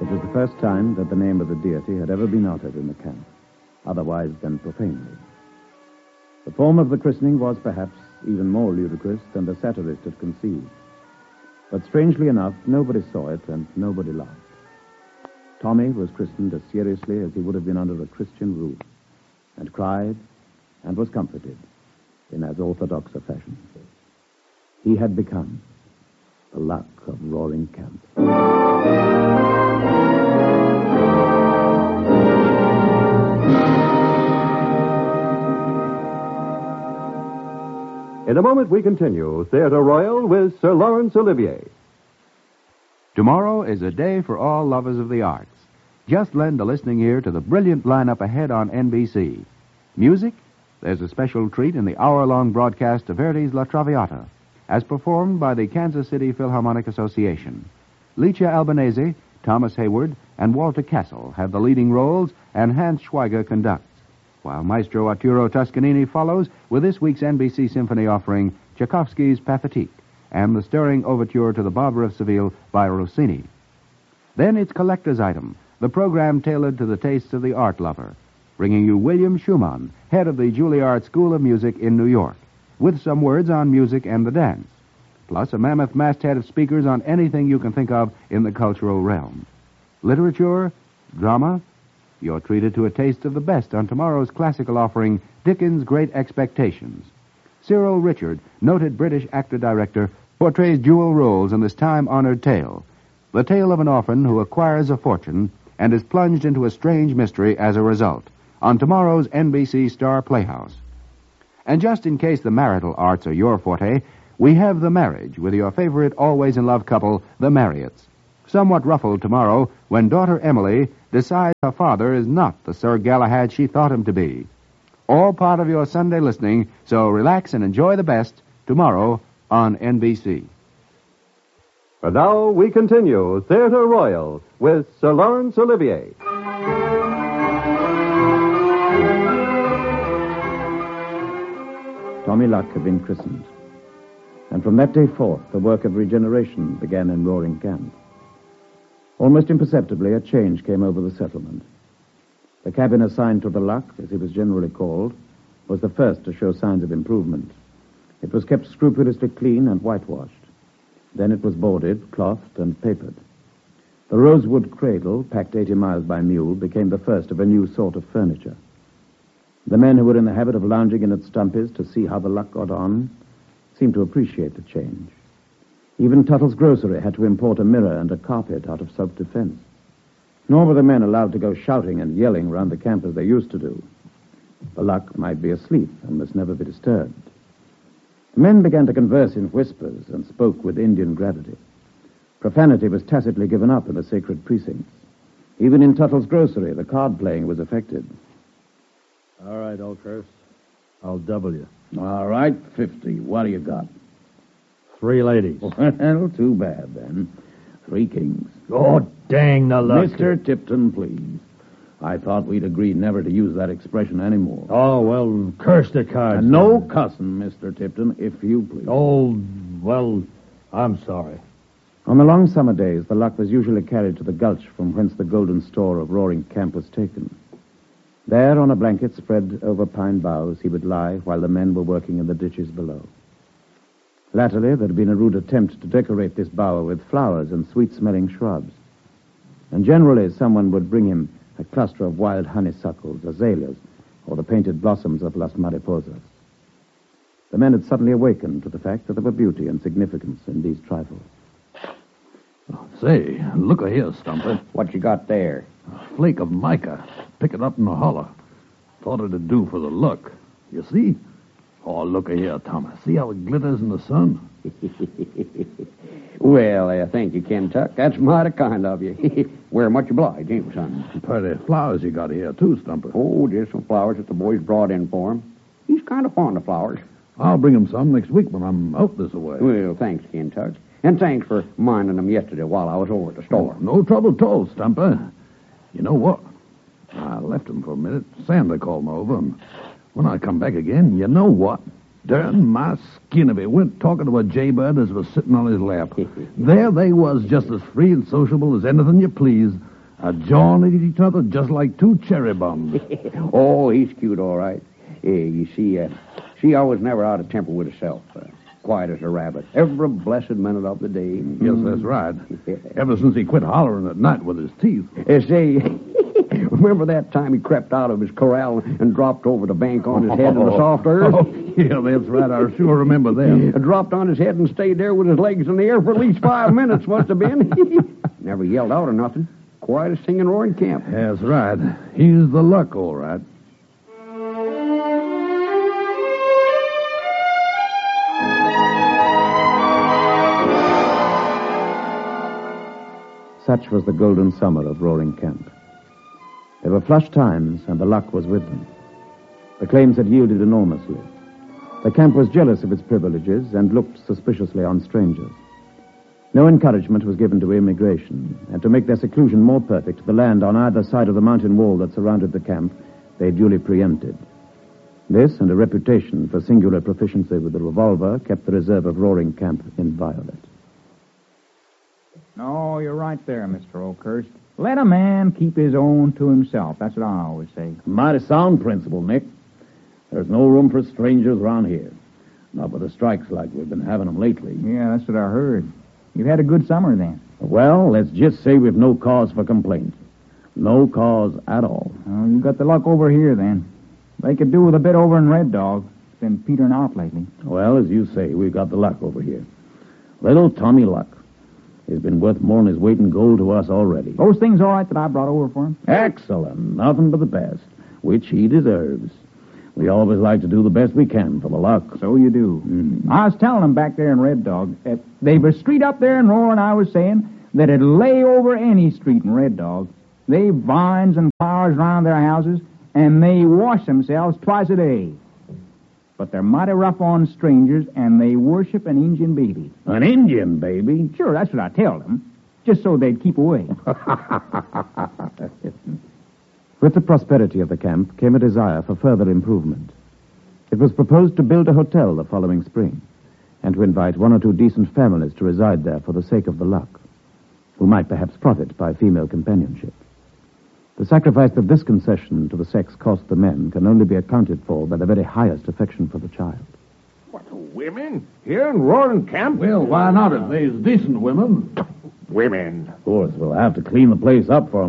It was the first time that the name of the deity had ever been uttered in the camp, otherwise than profanely. The form of the christening was perhaps even more ludicrous than the satirist had conceived. But strangely enough, nobody saw it and nobody laughed. Tommy was christened as seriously as he would have been under a Christian roof, and cried and was comforted in as orthodox a fashion. He had become the Luck of Roaring Camp. In a moment, we continue Theatre Royal with Sir Laurence Olivier. Tomorrow is a day for all lovers of the arts. Just lend a listening ear to the brilliant lineup ahead on NBC. Music? There's a special treat in the hour-long broadcast of Verdi's La Traviata, as performed by the Kansas City Philharmonic Association. Licia Albanese, Thomas Hayward, and Walter Castle have the leading roles, and Hans Schweiger conducts, while Maestro Arturo Toscanini follows with this week's NBC Symphony offering Tchaikovsky's Pathetique and the stirring overture to the Barber of Seville by Rossini. Then it's Collector's Item, the program tailored to the tastes of the art lover, bringing you William Schumann, head of the Juilliard School of Music in New York, with some words on music and the dance, plus a mammoth masthead of speakers on anything you can think of in the cultural realm. Literature, drama, you're treated to a taste of the best on tomorrow's classical offering, Dickens' Great Expectations. Cyril Richard, noted British actor-director, portrays dual roles in this time-honored tale, the tale of an orphan who acquires a fortune and is plunged into a strange mystery as a result, on tomorrow's NBC Star Playhouse. And just in case the marital arts are your forte, we have The Marriage with your favorite always-in-love couple, the Marriotts. Somewhat ruffled tomorrow when daughter Emily decides her father is not the Sir Galahad she thought him to be. All part of your Sunday listening, so relax and enjoy the best tomorrow on NBC. And now we continue Theatre Royal with Sir Laurence Olivier. Tommy Luck had been christened, and from that day forth the work of regeneration began in Roaring Camp. Almost imperceptibly, a change came over the settlement. The cabin assigned to the Luck, as he was generally called, was the first to show signs of improvement. It was kept scrupulously clean and whitewashed. Then it was boarded, clothed, and papered. The rosewood cradle, packed 80 miles by mule, became the first of a new sort of furniture. The men who were in the habit of lounging in its stumpies to see how the Luck got on seemed to appreciate the change. Even Tuttle's grocery had to import a mirror and a carpet out of self-defense. Nor were the men allowed to go shouting and yelling around the camp as they used to do. The Luck might be asleep and must never be disturbed. The men began to converse in whispers and spoke with Indian gravity. Profanity was tacitly given up in the sacred precincts. Even in Tuttle's grocery, the card-playing was affected. All right, Oakhurst. I'll double you. All right, 50. What do you got? 3 ladies. Well, too bad, then. 3 kings. Oh, dang the luck. Mr. Tipton, please. I thought we'd agreed never to use that expression anymore. Oh, well, curse the cards. And no cussing, Mr. Tipton, if you please. Oh, well, I'm sorry. On the long summer days, the Luck was usually carried to the gulch from whence the golden store of Roaring Camp was taken. There, on a blanket spread over pine boughs, he would lie while the men were working in the ditches below. Latterly, there had been a rude attempt to decorate this bower with flowers and sweet-smelling shrubs. And generally, someone would bring him a cluster of wild honeysuckles, azaleas, or the painted blossoms of Las Mariposas. The men had suddenly awakened to the fact that there were beauty and significance in these trifles. Say, look here, Stumper. What you got there? A flake of mica. Pick it up in the hollow. Thought it'd do for the look. You see? Oh, look here, Thomas. See how it glitters in the sun? Well, thank you, Kentuck. That's mighty kind of you. We're much obliged, ain't we, son? Pretty flowers you got here, too, Stumper. Oh, just some flowers that the boys brought in for him. He's kind of fond of flowers. I'll bring him some next week when I'm out this way. Well, thanks, Kentuck. And thanks for minding them yesterday while I was over at the store. No trouble at all, Stumper. You know what? I left him for a minute. Sander called me over, and when I come back again, you know what? Darn my skin if he went talking to a jaybird as was sitting on his lap. There they was, just as free and sociable as anything you please, jawing at each other just like two cherry bums. Oh, he's cute, all right. You see, she always never out of temper with herself. Quiet as a rabbit. Every blessed minute of the day. Yes, that's right. Ever since he quit hollering at night with his teeth. Say, remember that time he crept out of his corral and dropped over the bank on his head in the soft earth? Oh, yeah, that's right. I sure remember that. Dropped on his head and stayed there with his legs in the air for at least 5 minutes, must have been. Never yelled out or nothing. Quietest thing in Roaring Camp. That's right. He's the luck, all right. Such was the golden summer of Roaring Camp. There were flush times, and the luck was with them. The claims had yielded enormously. The camp was jealous of its privileges and looked suspiciously on strangers. No encouragement was given to immigration, and to make their seclusion more perfect, the land on either side of the mountain wall that surrounded the camp they duly preempted. This, and a reputation for singular proficiency with the revolver, kept the reserve of Roaring Camp inviolate. No, you're right there, Mr. Oakhurst. Let a man keep his own to himself. That's what I always say. Mighty sound principle, Nick. There's no room for strangers around here. Not with the strikes like we've been having them lately. Yeah, that's what I heard. You've had a good summer, then. Well, let's just say we've no cause for complaint. No cause at all. Oh, you got the luck over here, then. They could do with a bit over in Red Dog. It's been petering out lately. Well, as you say, we've got the luck over here. Little Tommy Luck. He's been worth more than his weight in gold to us already. Those things all right that I brought over for him? Excellent. Nothing but the best, which he deserves. We always like to do the best we can for the luck. So you do. I was telling them back there in Red Dog, they've a street up there in Roaring, I was saying, that'd lay over any street in Red Dog. They've vines and flowers around their houses, and they wash themselves twice a day. But they're mighty rough on strangers, and they worship an Indian baby. An Indian baby? Sure, that's what I tell them, just so they'd keep away. With the prosperity of the camp came a desire for further improvement. It was proposed to build a hotel the following spring, and to invite one or two decent families to reside there for the sake of the luck, who might perhaps profit by female companionship. The sacrifice of this concession to the sex cost the men can only be accounted for by the very highest affection for the child. What, women? Here in Roaring Camp? Well, why not if there's decent women? Women. Of course, we'll have to clean the place up for 'em.